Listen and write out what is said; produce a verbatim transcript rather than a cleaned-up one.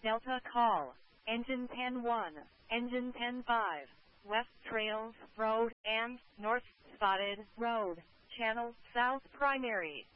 Delta Call, Engine ten one, Engine ten five, West Trails Road and North Spotted Road, Channel South Primary.